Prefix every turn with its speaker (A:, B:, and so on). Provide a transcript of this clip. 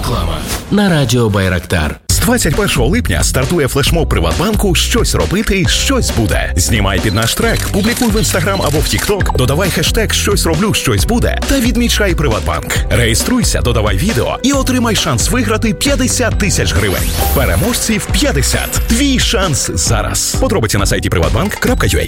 A: Реклама на радіо Байрактар.
B: З 21 липня стартує флешмоб Приватбанку «Щось робити, щось буде». Знімай під наш трек, публікуй в Інстаграм або в Тікток, додавай хештег «Щось роблю, щось буде» та відмічай Приватбанк. Реєструйся, додавай відео і отримай шанс виграти 50 тисяч гривень. Переможців 50. Твій шанс зараз. Подробиці на сайті privatbank.ua.